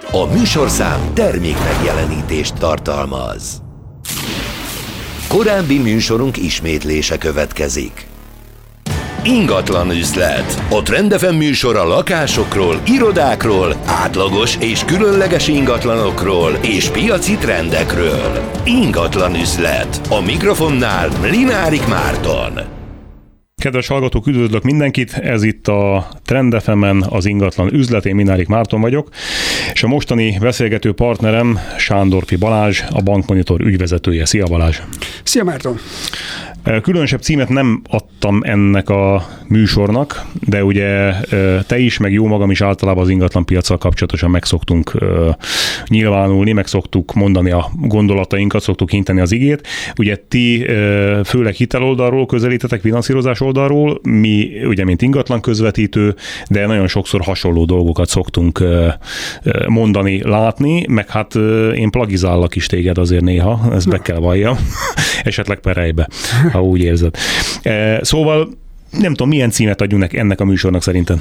A műsorszám termék megjelenítést tartalmaz. Korábbi műsorunk ismétlése következik. Ingatlan üzlet. A Trend FM műsor a lakásokról, irodákról, átlagos és különleges ingatlanokról és piaci trendekről. Ingatlan üzlet. A mikrofonnál Linárik Márton. Kedves hallgatók, üdvözlök mindenkit! Ez itt a Trend FM-en az ingatlan üzlet, én Linárik Márton vagyok, és a mostani beszélgető partnerem Sándorfi Balázs, a Bankmonitor ügyvezetője. Szia Balázs! Szia Márton! Különösebb címet nem adtam ennek a műsornak, de ugye te is, meg jó magam is általában az ingatlanpiaccal kapcsolatosan megszoktunk nyilvánulni, meg szoktuk mondani a gondolatainkat, szoktuk hinteni az igét. Ugye ti főleg hiteloldalról közelítetek, finanszírozás oldalról, mi ugye mint ingatlan közvetítő, de nagyon sokszor hasonló dolgokat szoktunk mondani, látni, meg hát én plagizállak is téged azért néha, ezt be kell valljam, esetleg perejbe, ha úgy érzed. Szóval nem tudom, milyen címet adjunk ennek a műsornak szerinted?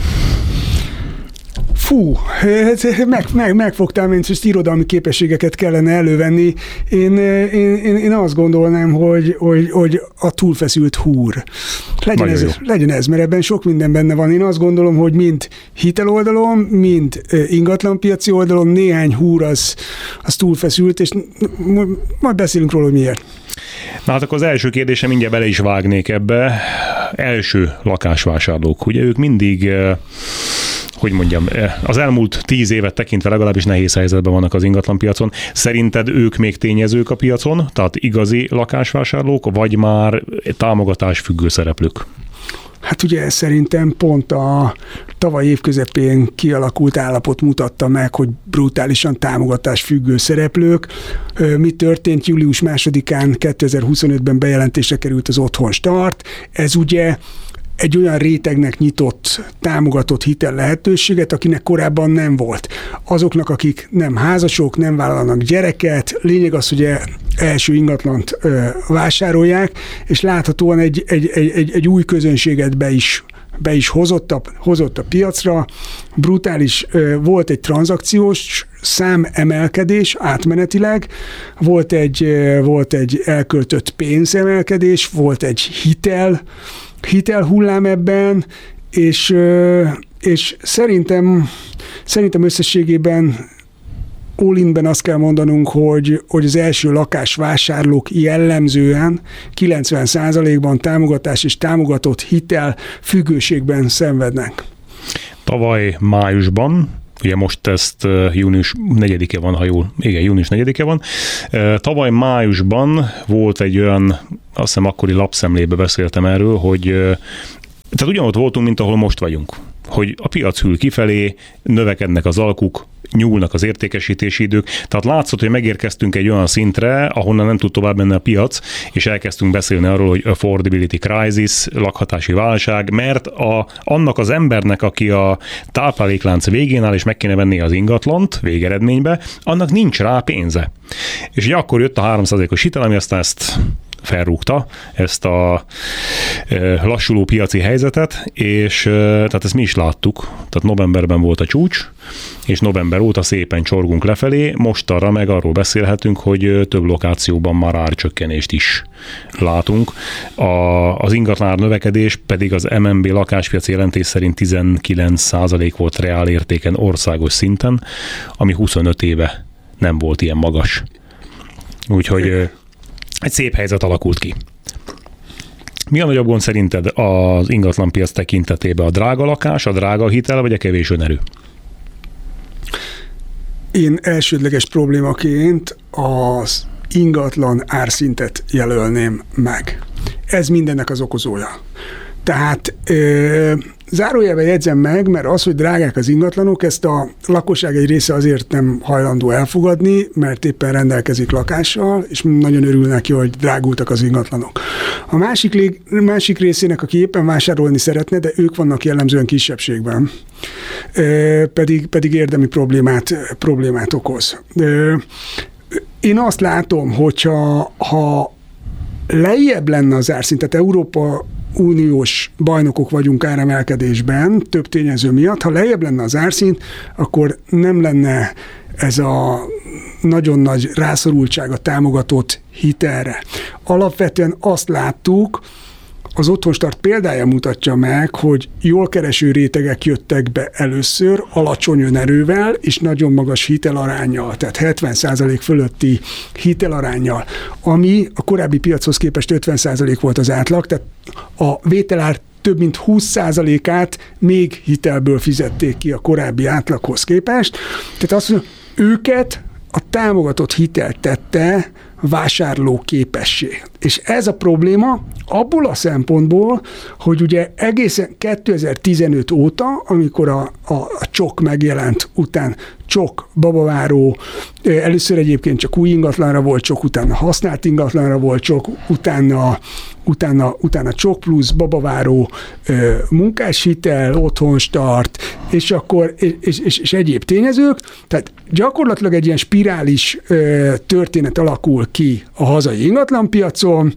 Fú, megfogtál, mint hogy irodalmi képességeket kellene elővenni. Én azt gondolnám, hogy a túlfeszült húr. Legyen ez, mert ebben sok minden benne van. Én azt gondolom, hogy mind hiteloldalon, mind ingatlanpiaci oldalon néhány húr az túlfeszült, és majd beszélünk róla, hogy miért. Na hát akkor az első kérdésem, mindjárt bele is vágnék ebbe. Első lakásvásárlók. Ugye ők mindig, hogy mondjam, az elmúlt 10 évet tekintve legalábbis nehéz helyzetben vannak az ingatlanpiacon. Szerinted ők még tényezők a piacon, tehát igazi lakásvásárlók, vagy már támogatásfüggő szereplők? Hát ugye szerintem pont a tavaly év közepén kialakult állapot mutatta meg, hogy brutálisan támogatásfüggő szereplők. Mi történt? Július 2-án 2025-ben bejelentésre került az Otthon Start. Ez ugye egy olyan rétegnek nyitott, támogatott hitel lehetőséget, akinek korábban nem volt. Azoknak, akik nem házasok, nem vállalnak gyereket, lényeg az, hogy első ingatlant vásárolják, és láthatóan egy új közönséget be is hozott a piacra. Brutális, volt egy tranzakciós számemelkedés átmenetileg, volt egy elköltött pénzemelkedés, volt egy hitel hullám ebben, és szerintem összességében all-inben azt kell mondanunk, hogy az első lakásvásárlók jellemzően 90%-ban támogatás és támogatott hitel függőségben szenvednek. Tavaly májusban, ugye most ezt június 4-e van, ha jól, igen, június 4-e van. Tavaly májusban volt egy olyan, azt hiszem akkori lapszemlébe beszéltem erről, hogy tehát ugyanott voltunk, mint ahol most vagyunk. Hogy a piac hűl kifelé, növekednek az alkuk, nyúlnak az értékesítési idők. Tehát látszott, hogy megérkeztünk egy olyan szintre, ahonnan nem tud tovább menni a piac, és elkezdtünk beszélni arról, hogy affordability crisis, lakhatási válság, mert annak az embernek, aki a tápláléklánc végén áll, és meg kéne venni az ingatlant végeredménybe, annak nincs rá pénze. És ugye akkor jött a 3%-os hitel, ami aztán ezt felrúgta, ezt a lassuló piaci helyzetet, és tehát ezt mi is láttuk. Tehát novemberben volt a csúcs, és november óta szépen csorgunk lefelé, mostanra meg arról beszélhetünk, hogy több lokációban már árcsökkenést is látunk. Az ingatlanár növekedés pedig az MNB lakáspiaci jelentés szerint 19% volt reál értéken országos szinten, ami 25 éve nem volt ilyen magas. Úgyhogy egy szép helyzet alakult ki. Mi a nagyobb gond szerinted az ingatlanpiac tekintetében? A drága lakás, a drága hitel, vagy a kevés önerő? Én elsődleges problémaként az ingatlan árszintet jelölném meg. Ez mindennek az okozója. Tehát zárójelben jegyzem meg, mert az, hogy drágák az ingatlanok, ezt a lakosság egy része azért nem hajlandó elfogadni, mert éppen rendelkezik lakással, és nagyon örül neki, hogy drágultak az ingatlanok. A másik részének, aki éppen vásárolni szeretne, de ők vannak jellemzően kisebbségben, pedig érdemi problémát okoz. Én azt látom, hogyha lejjebb lenne az árszint, tehát Európa uniós bajnokok vagyunk áremelkedésben, több tényező miatt. Ha lejjebb lenne az árszint, akkor nem lenne ez a nagyon nagy rászorultság a támogatott hitelre. Alapvetően azt láttuk, az Otthonstart példája mutatja meg, hogy jól kereső rétegek jöttek be először, alacsony önerővel és nagyon magas hitelaránnyal, tehát 70% fölötti hitelaránnyal, ami a korábbi piachoz képest 50% volt az átlag, tehát a vételár több mint 20%-át még hitelből fizették ki a korábbi átlaghoz képest. Tehát azt mondja, őket a támogatott hitel tette vásárló képessé. És ez a probléma abból a szempontból, hogy ugye egészen 2015 óta, amikor a csok megjelent, után csok, babaváró, először egyébként csak új ingatlanra volt csok, utána használt ingatlanra volt csok, utána csok plusz, babaváró, munkáshitel, Otthonstart, és akkor és egyéb tényezők. Tehát gyakorlatilag egy ilyen spirális történet alakul ki a hazai ingatlanpiacon.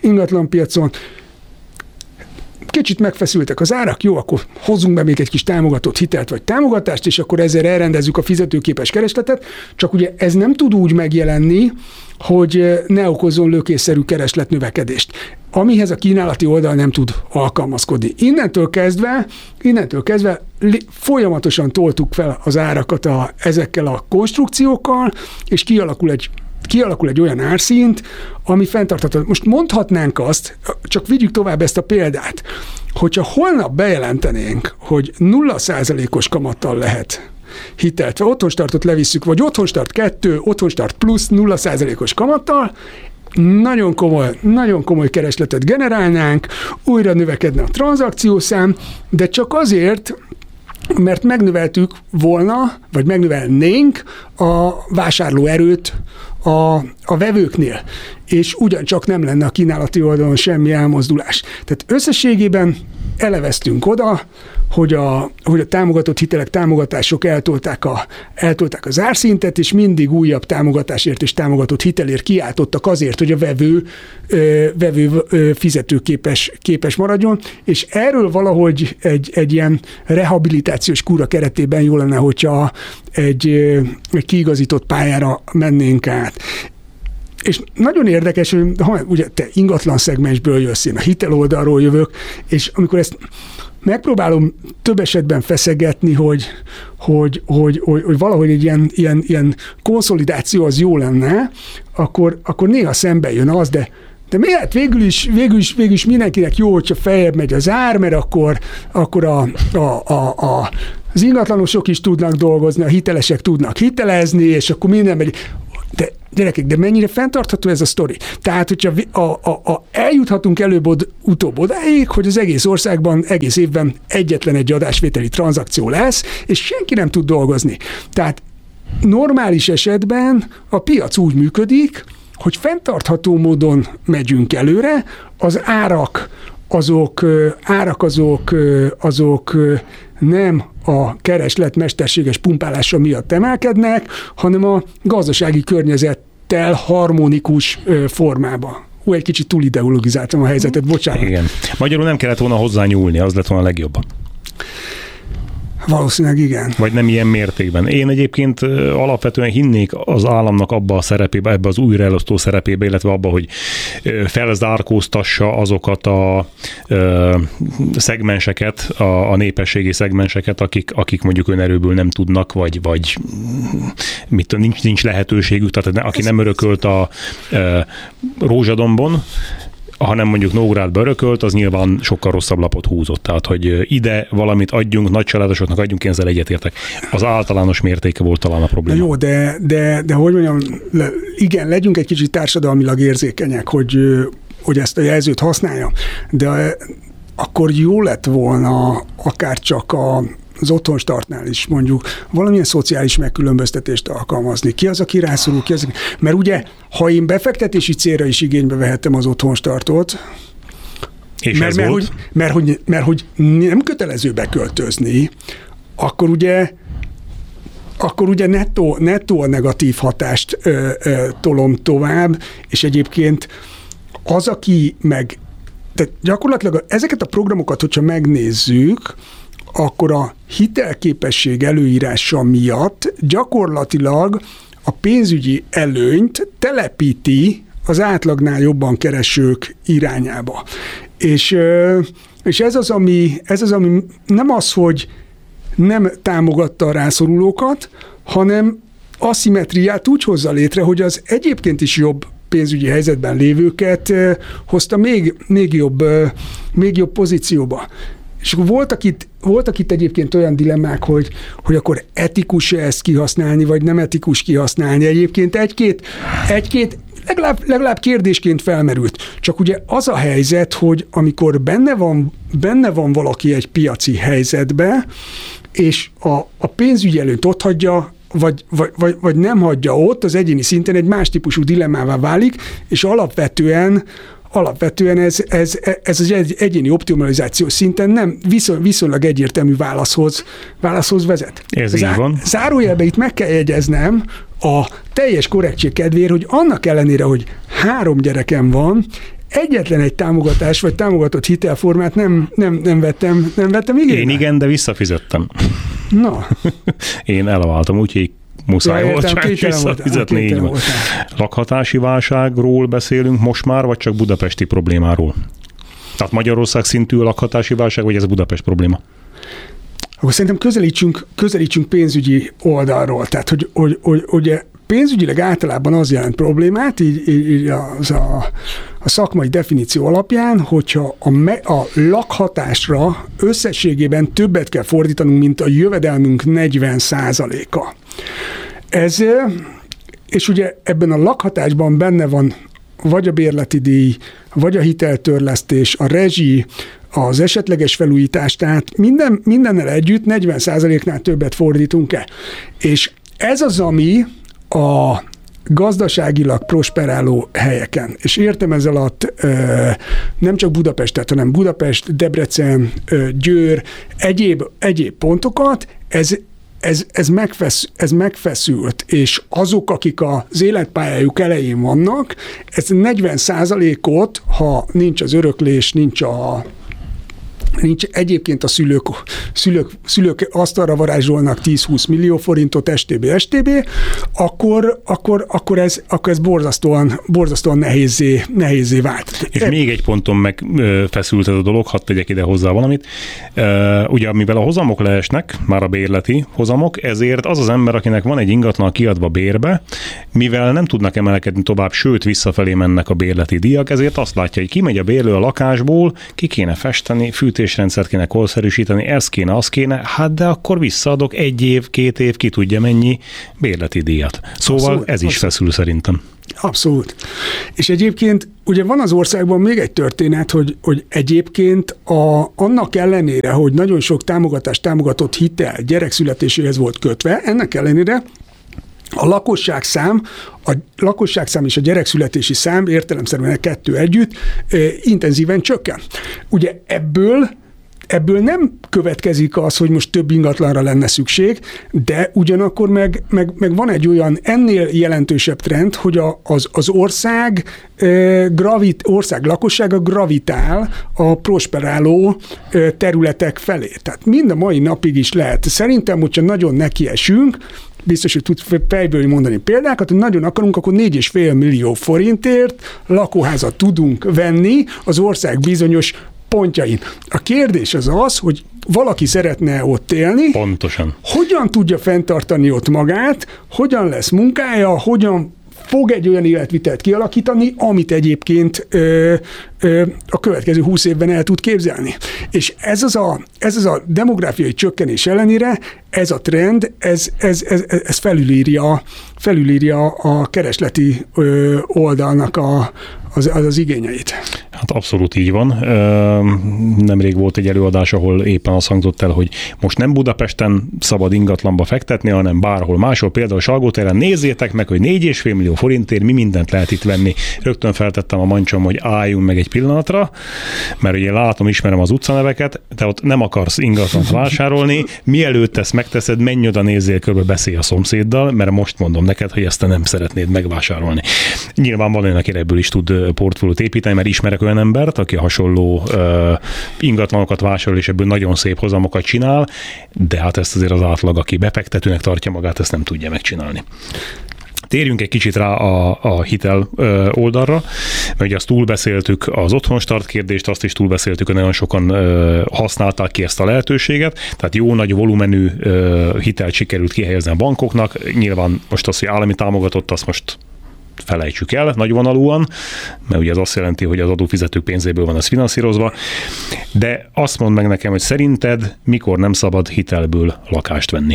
Kicsit megfeszültek az árak, jó, akkor hozzunk be még egy kis támogatott hitelt vagy támogatást, és akkor ezzel elrendezzük a fizetőképes keresletet, csak ugye ez nem tud úgy megjelenni, hogy ne okozzon lökésszerű keresletnövekedést, amihez a kínálati oldal nem tud alkalmazkodni. Innentől kezdve folyamatosan toltuk fel az árakat ezekkel a konstrukciókkal, és kialakul egy olyan árszint, ami fenntartható. Most mondhatnánk azt, csak vigyük tovább ezt a példát, hogyha holnap bejelentenénk, hogy 0%-os kamattal lehet hitelt, vagy Otthonstartot levisszük, vagy Otthonstart 2, Otthonstart plusz 0%-os kamattal, nagyon komoly keresletet generálnánk, újra növekedne a tranzakciószám, de csak azért, mert megnöveltük volna, vagy megnövelnénk a vásárlóerőt a vevőknél, és ugyancsak nem lenne a kínálati oldalon semmi elmozdulás. Tehát összességében eleveztünk oda, hogy a támogatott hitelek, támogatások eltolták az árszintet, és mindig újabb támogatásért és támogatott hitelért kiáltottak azért, hogy a vevő fizetőképes maradjon, és erről valahogy egy ilyen rehabilitációs kúra keretében jó lenne, hogyha egy kiigazított pályára mennénk át. És nagyon érdekes, hogy ugye te ingatlan szegmensből jössz, én a hitel oldalról jövök, és amikor ezt megpróbálom több esetben feszegetni, hogy valahogy egy ilyen konszolidáció az jó lenne, akkor néha szembe jön az, de miért? Végül is mindenkinek jó, hogyha feljebb megy az ár, mert akkor az ingatlanosok is tudnak dolgozni, a hitelesek tudnak hitelezni, és akkor minden megy. De gyerekek, de mennyire fenntartható ez a sztori? Tehát, hogyha eljuthatunk előbb-utóbb odáig, hogy az egész országban, egész évben egyetlen egy adásvételi tranzakció lesz, és senki nem tud dolgozni. Tehát normális esetben a piac úgy működik, hogy fenntartható módon megyünk előre, az árak azok nem a kereslet mesterséges pumpálása miatt emelkednek, hanem a gazdasági környezettel harmonikus formában. Egy kicsit túl ideologizáltam a helyzetet, bocsánat. Igen. Magyarul nem kellett volna hozzá nyúlni, az lett volna a legjobb. Valószínűleg igen. Vagy nem ilyen mértékben. Én egyébként alapvetően hinnék az államnak abba a szerepébe, ebbe az újraelosztó szerepébe, illetve abba, hogy felzárkóztassa azokat a szegmenseket, a népességi szegmenseket, akik mondjuk önerőből nem tudnak, vagy nincs lehetőségük, tehát aki nem örökölt a Rózsadombon, hanem mondjuk Nógrádba örökölt, az nyilván sokkal rosszabb lapot húzott. Tehát, hogy ide valamit adjunk, nagycsaládosoknak adjunk, én ezzel egyetértek. Az általános mértéke volt talán a probléma. Jó, de hogy mondjam, igen, legyünk egy kicsit társadalmilag érzékenyek, hogy ezt a jelzőt használjam, de akkor jó lett volna akár csak az Otthonstartnál is mondjuk valamilyen szociális megkülönböztetést alkalmazni. Ki az, aki rászorul, mert ugye, ha én befektetési célra is igénybe vehettem az Otthonstartot, és mert hogy nem kötelező beköltözni, akkor ugye nettó a negatív hatást tolom tovább, és egyébként az, aki meg Tehát gyakorlatilag ezeket a programokat, hogyha megnézzük, akkor a hitelképesség előírása miatt gyakorlatilag a pénzügyi előnyt telepíti az átlagnál jobban keresők irányába. És ez az, ami nem az, hogy nem támogatta a rászorulókat, hanem aszimmetriát úgy hozza létre, hogy az egyébként is jobb pénzügyi helyzetben lévőket hozta még jobb pozícióba. És akkor voltak itt egyébként olyan dilemmák, hogy akkor etikus-e ezt kihasználni, vagy nem etikus kihasználni. Egyébként egy-két legalább kérdésként felmerült. Csak ugye az a helyzet, hogy amikor benne van valaki egy piaci helyzetbe, és a pénzügyi előnyt ott hagyja, vagy nem hagyja ott, az egyéni szinten egy más típusú dilemmává válik, és alapvetően ez az egyéni optimalizáció szinten nem viszonylag egyértelmű válaszhoz vezet. Ez így van. Zárójelben itt meg kell jegyeznem a teljes korrektség kedvéért, hogy annak ellenére, hogy 3 gyerekem van, egyetlen egy támogatás vagy támogatott hitelformát nem vettem igénybe. Én igen, de visszafizettem. Na. Én elváltam, úgyhogy muszáj volt csak visszafizetni. Így van. Lakhatási válságról beszélünk most már, vagy csak budapesti problémáról? Tehát Magyarország szintű lakhatási válság, vagy ez Budapest probléma? Akkor szerintem közelítsünk pénzügyi oldalról. Tehát, hogy ugye pénzügyileg általában az jelent problémát, így a szakmai definíció alapján, hogyha a lakhatásra összességében többet kell fordítanunk, mint a jövedelmünk 40%-a. És ugye ebben a lakhatásban benne van vagy a bérleti díj, vagy a hiteltörlesztés, a rezsi, az esetleges felújítás, tehát mindennel együtt 40%-nál többet fordítunk el. És ez az, ami a gazdaságilag prosperáló helyeken. És értem ez alatt nem csak Budapestet, hanem Budapest, Debrecen, Győr, egyéb pontokat, ez megfeszült, és azok, akik az életpályájuk elején vannak, ez 40%-ot, ha nincs az öröklés, nincs egyébként a szülők asztalra varázsolnak 10-20 millió forintot STB, akkor ez borzasztóan nehézzé vált. És még egy ponton megfeszült ez a dolog, hadd tegyek ide hozzá valamit. Ugye, mivel a hozamok leesnek, már a bérleti hozamok, ezért az az ember, akinek van egy ingatlan kiadva bérbe, mivel nem tudnak emelkedni tovább, sőt visszafelé mennek a bérleti díjak, ezért azt látja, hogy kimegy a bérlő a lakásból, ki kéne festeni, fűtésrendszert kéne korszerűsíteni, ez kéne, az kéne, hát de akkor visszaadok 1 év, 2 év, ki tudja mennyi bérleti díjat. Szóval abszolút, ez is feszül szerintem. Abszolút. És egyébként ugye van az országban még egy történet, hogy egyébként annak ellenére, hogy nagyon sok támogatott hitel gyerekszületéséhez volt kötve, ennek ellenére a lakosságszám és a gyerekszületési szám értelemszerűen 2 együtt intenzíven csökken. Ugye ebből nem következik az, hogy most több ingatlanra lenne szükség, de ugyanakkor meg van egy olyan ennél jelentősebb trend, hogy az ország lakossága gravitál a prosperáló területek felé. Tehát mind a mai napig is lehet. Szerintem, hogyha nagyon nekiesünk, biztos, hogy tud fejből mondani példákat, hogy nagyon akarunk, akkor 4,5 millió forintért lakóházat tudunk venni az ország bizonyos pontjain. A kérdés az, hogy valaki szeretne ott élni. Pontosan. Hogyan tudja fenntartani ott magát, hogyan lesz munkája, hogyan fog egy olyan életvitelt kialakítani, amit egyébként a következő 20 évben el tud képzelni. És ez az a demográfiai csökkenés ellenére, ez a trend, ez felülírja a keresleti oldalnak az igényeit. Hát abszolút így van. Nemrég volt egy előadás, ahol éppen azt hangzott el, hogy most nem Budapesten szabad ingatlanba fektetni, hanem bárhol máshol, például Salgótéren. Nézzétek meg, hogy 4,5 millió forintért mi mindent lehet itt venni. Rögtön feltettem a mancsom, hogy álljunk meg egy pillanatra, mert ugye ismerem az utcaneveket, te ott nem akarsz ingatlant vásárolni, mielőtt ezt megteszed, menj oda, nézzél körbe, beszélj a szomszéddal, mert most mondom neked, hogy ezt te nem szeretnéd megvásárolni. Nyilván van olyan, aki ebből is tud portfóliót építeni, mert ismerek olyan embert, aki hasonló ingatlanokat vásárol, és ebből nagyon szép hozamokat csinál, de hát ezt azért az átlag, aki befektetőnek tartja magát, ezt nem tudja megcsinálni. Térjünk egy kicsit rá a hitel oldalra, mert ugye azt túlbeszéltük az otthonstart kérdést, azt is túlbeszéltük, hogy nagyon sokan használták ki ezt a lehetőséget, tehát jó nagy volumenű hitelt sikerült kihelyezni a bankoknak, nyilván most az, hogy állami támogatott, azt most felejtsük el nagyvonalúan, mert ugye ez azt jelenti, hogy az adófizetők pénzéből van ez finanszírozva, de azt mondd meg nekem, hogy szerinted mikor nem szabad hitelből lakást venni?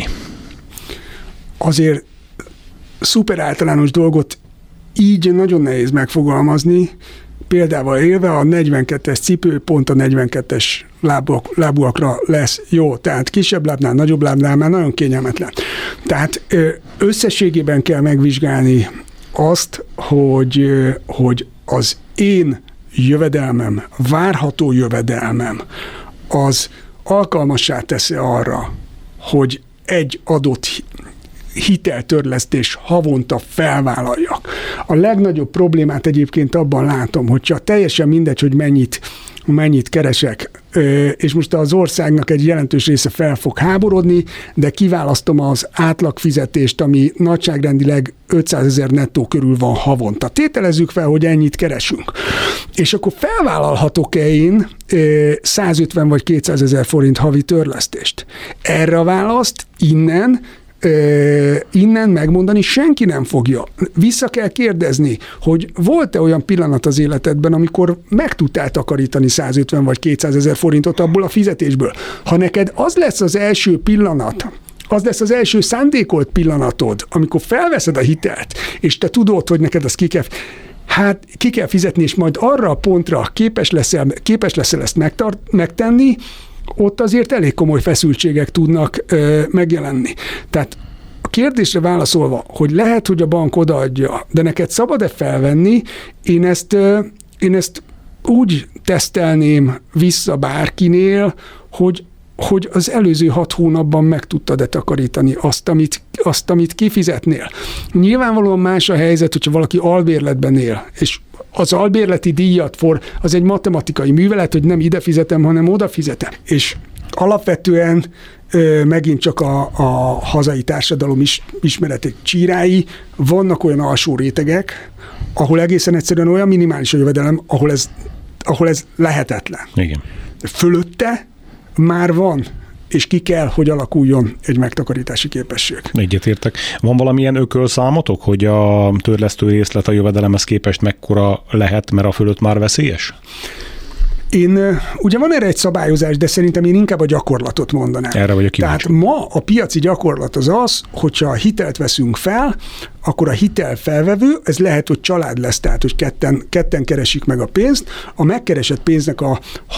Azért szuper általános dolgot így nagyon nehéz megfogalmazni, példával élve a 42-es cipő pont a 42-es lábúakra lesz jó, tehát kisebb lábnál, nagyobb lábnál már nagyon kényelmetlen. Tehát összességében kell megvizsgálni azt, hogy az én jövedelmem, várható jövedelmem, az alkalmassá teszi arra, hogy egy adott hiteltörlesztés havonta felvállaljak. A legnagyobb problémát egyébként abban látom, hogyha teljesen mindegy, hogy mennyit keresek, és most az országnak egy jelentős része fel fog háborodni, de kiválasztom az átlagfizetést, ami nagyságrendileg 500 000 nettó körül van havonta. Tételezzük fel, hogy ennyit keresünk. És akkor felvállalhatok-e én 150 vagy 200 000 forint havi törlesztést? Erre a választ innen megmondani senki nem fogja. Vissza kell kérdezni, hogy volt-e olyan pillanat az életedben, amikor meg tudtál takarítani 150 vagy 200 000 forintot abból a fizetésből. Ha neked az lesz az első pillanat, az lesz az első szándékolt pillanatod, amikor felveszed a hitelt, és te tudod, hogy neked az ki kell fizetni, és majd arra a pontra képes leszel ezt megtenni, ott azért elég komoly feszültségek tudnak megjelenni. Tehát a kérdésre válaszolva, hogy lehet, hogy a bank odaadja, de neked szabad-e felvenni, én ezt úgy tesztelném vissza bárkinél, hogy az előző 6 hónapban meg tudtad-e takarítani azt, amit kifizetnél. Nyilvánvalóan más a helyzet, hogyha valaki albérletben él, és az albérleti díjat az egy matematikai művelet, hogy nem ide fizetem, hanem oda fizetem. És alapvetően megint csak a hazai társadalom ismeretek csírái, vannak olyan alsó rétegek, ahol egészen egyszerűen olyan minimális a jövedelem, ahol ez lehetetlen. Igen. Fölötte már van, és ki kell, hogy alakuljon egy megtakarítási képesség. Egyetértek. Van valamilyen ökölszámotok, hogy a törlesztő részlet a jövedelemhez képest mekkora lehet, mert a fölött már veszélyes? Ugye van erre egy szabályozás, de szerintem én inkább a gyakorlatot mondanám. Erre vagyok kíváncsi. Tehát ma a piaci gyakorlat az, hogyha a hitelt veszünk fel, akkor a hitel felvevő, ez lehet, hogy család lesz, tehát hogy ketten keresik meg a pénzt, a megkeresett pénznek a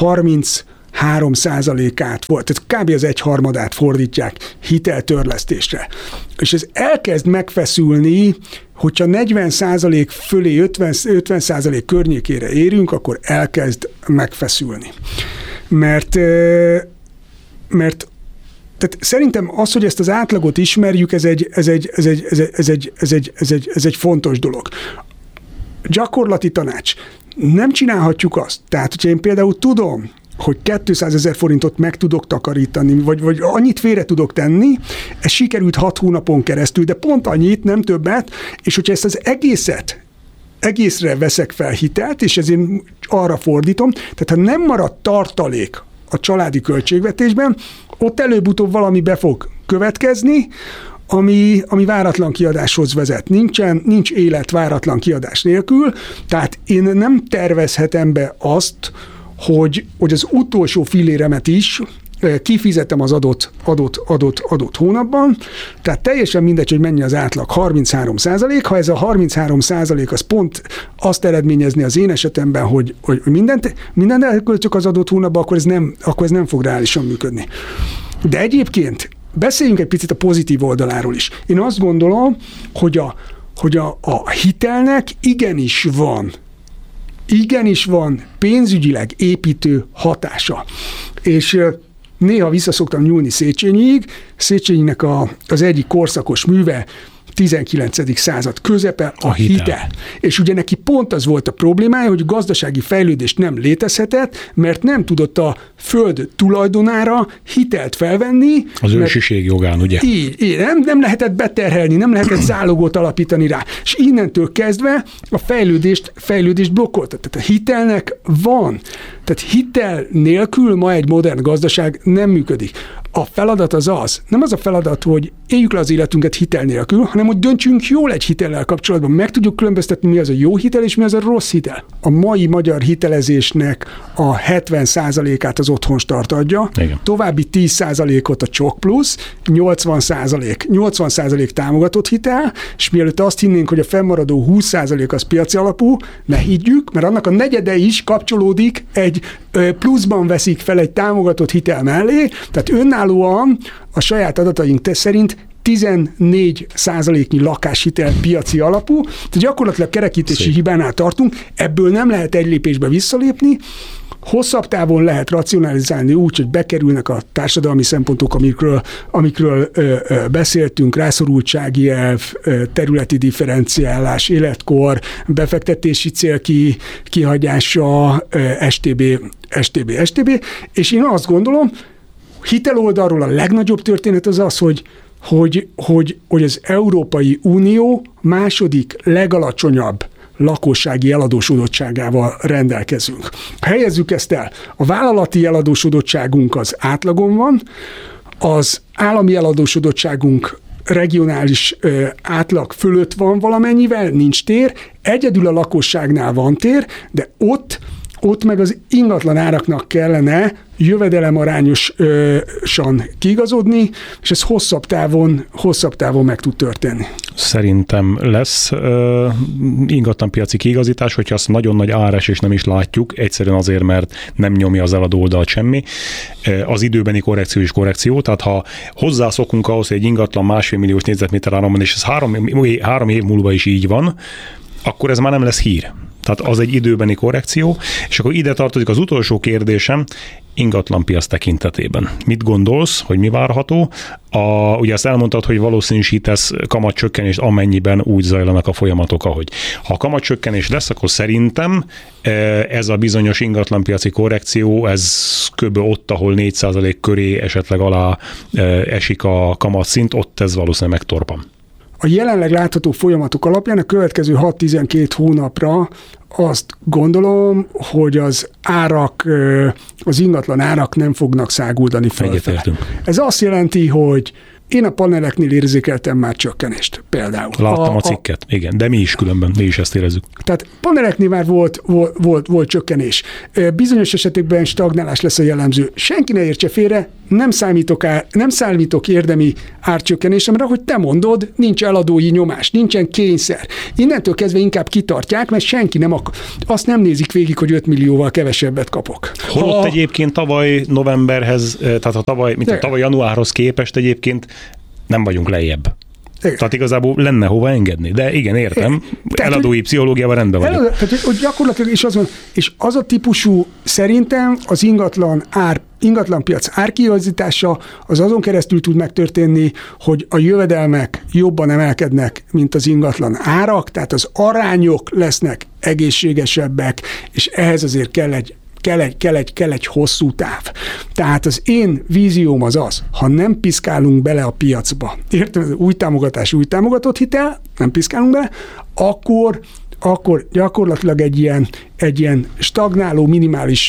33%-át volt, tehát kb. Az 1/3 fordítják hiteltörlesztésre. És ez elkezd megfeszülni, hogyha 40% fölé 50% környékére érünk, akkor elkezd megfeszülni. Mert tehát szerintem az, hogy ezt az átlagot ismerjük, ez egy fontos dolog. Gyakorlati tanács. Nem csinálhatjuk azt. Tehát, hogyha én például tudom, hogy 200 000 forintot meg tudok takarítani, vagy annyit félre tudok tenni, ez sikerült 6 hónapon keresztül, de pont annyit, nem többet, és hogyha ezt az egészre veszek fel hitelt, és ezért arra fordítom, tehát ha nem marad tartalék a családi költségvetésben, ott előbb-utóbb valami be fog következni, ami váratlan kiadáshoz vezet. Nincs élet váratlan kiadás nélkül, tehát én nem tervezhetem be azt, hogy az utolsó filléremet is kifizetem az adott hónapban, tehát teljesen mindegy, hogy mennyi az átlag, 33%, ha ez a 33% az pont azt eredményezni az én esetemben, hogy mindent elköltök az adott hónapban, akkor ez nem fog reálisan működni. De egyébként beszéljünk egy picit a pozitív oldaláról is. Én azt gondolom, hogy a hitelnek igenis van pénzügyileg építő hatása. És néha vissza szoktam nyúlni Széchenyiig. Széchenyinek az egyik korszakos műve 19. század közepe a hitel. És ugye neki pont az volt a problémája, hogy gazdasági fejlődés nem létezhetett, mert nem tudott a föld tulajdonára hitelt felvenni. Az ősiség jogán, ugye? Így nem lehetett beterhelni, nem lehetett zálogot alapítani rá. És innentől kezdve a fejlődést blokkolta. Tehát a hitelnek van. Tehát hitel nélkül ma egy modern gazdaság nem működik. A feladat nem az a feladat, hogy éljük le az életünket hitel nélkül, hanem hogy döntsünk jól egy hitellel kapcsolatban. Meg tudjuk különböztetni, mi az a jó hitel, és mi az a rossz hitel. A mai magyar hitelezésnek a 70%-át az otthonstart adja, igen. További 10%-ot a Csok Plusz, 80% támogatott hitel, és mielőtt azt hinnénk, hogy a fennmaradó 20% az piaci alapú, ne higgyük, mert annak a negyede is kapcsolódik, egy pluszban veszik fel egy támogatott hitel mellé, tehát önállóan a saját adataink szerint 14%-nyi lakáshitel piaci alapú, tehát gyakorlatilag kerekítési hibánál tartunk, ebből nem lehet egy lépésbe visszalépni, hosszabb távon lehet racionalizálni úgy, hogy bekerülnek a társadalmi szempontok, amikről beszéltünk, rászorultsági elv, területi differenciálás, életkor, befektetési cél kihagyása, STB, és én azt gondolom, hiteloldalról a legnagyobb történet az, hogy az Európai Unió második legalacsonyabb lakossági eladósodottságával rendelkezünk. Helyezzük ezt el. A vállalati eladósodottságunk az átlagon van, az állami eladósodottságunk regionális átlag fölött van valamennyivel, nincs tér, egyedül a lakosságnál van tér, de ott meg az ingatlan áraknak kellene jövedelemarányosan kiigazodni, és ez hosszabb távon meg tud történni. Szerintem lesz ingatlanpiaci kiigazítás, hogyha azt nagyon nagy áresést nem is látjuk, egyszerűen azért, mert nem nyomja az eladó oldalt semmi. Az időbeni korrekció is korrekció, tehát ha hozzászokunk ahhoz, hogy egy ingatlan 1,5 milliós négyzetméter áron van, és ez 3 év múlva is így van, akkor ez már nem lesz hír. Tehát az egy időbeni korrekció, és akkor ide tartozik az utolsó kérdésem, ingatlanpiac tekintetében. Mit gondolsz, hogy mi várható? Ugye azt elmondtad, hogy valószínűsítesz kamatcsökkenést, amennyiben úgy zajlanak a folyamatok, ahogy. Ha kamatcsökkenés lesz, akkor szerintem ez a bizonyos ingatlanpiaci korrekció, ez kb. Ott, ahol 4% köré esetleg alá esik a kamatszint, ott ez valószínűleg megtorpan. A jelenleg látható folyamatok alapján a következő 6-12 hónapra azt gondolom, hogy az ingatlan árak nem fognak száguldani felfelé. Ez azt jelenti, hogy én a paneleknél érzékeltem már csökkenést például. Láttam a cikket, igen, de mi is ezt érezzük. Tehát paneleknél már volt csökkenés. Bizonyos esetekben stagnálás lesz a jellemző. Senki ne értse félre, nem számítok érdemi árcsökkenésre, mert ahogy te mondod, nincs eladói nyomás, nincsen kényszer. Innentől kezdve inkább kitartják, mert senki azt nem nézik végig, hogy 5 millióval kevesebbet kapok. Holott egyébként tavaly novemberhez, tehát a tavaly januárhoz képest egyébként nem vagyunk lejjebb. Igen. Tehát igazából lenne hova engedni. De igen, értem. Eladói pszichológiával rendben vagyok. Tehát gyakorlatilag és az a típusú, szerintem az ingatlanpiac árkiigazítása az azon keresztül tud megtörténni, hogy a jövedelmek jobban emelkednek, mint az ingatlan árak, tehát az arányok lesznek egészségesebbek, és ehhez azért kell egy hosszú táv. Tehát az én vízióm az, ha nem piszkálunk bele a piacba, értem, új támogatott hitel, nem piszkálunk bele, akkor gyakorlatilag egy ilyen stagnáló, minimális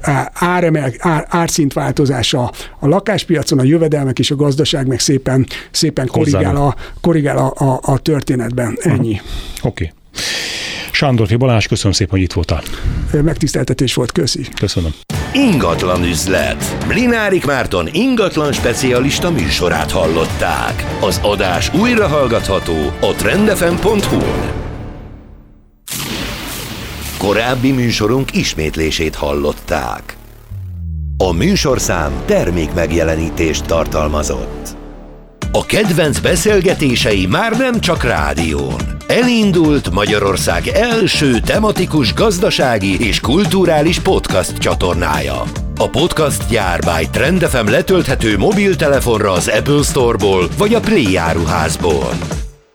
árszintváltozása a lakáspiacon, a jövedelmek és a gazdaság meg szépen korrigál a történetben. Ennyi. Oké. Sándorfi Balázs, köszönöm szépen, hogy itt voltál. Megtiszteltetés volt, köszi. Köszönöm. Ingatlan üzlet. Mlinárik Márton ingatlan specialista műsorát hallották. Az adás újra hallgatható a trendfm.hu-n. Korábbi műsorunk ismétlését hallották. A műsorszám termék megjelenítést tartalmazott. A kedvenc beszélgetései már nem csak rádión. Elindult Magyarország első tematikus gazdasági és kulturális podcast csatornája. A podcast gyár by Trend FM letölthető mobiltelefonra az Apple Store-ból vagy a Play áruházból.